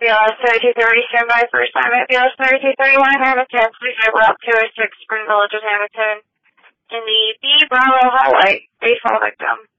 BLS 3230, standby first time at BLS 3231, Hamilton. Please over up to 6 Spring Village of Hamilton in the B Bravo Highway. Baseball victim.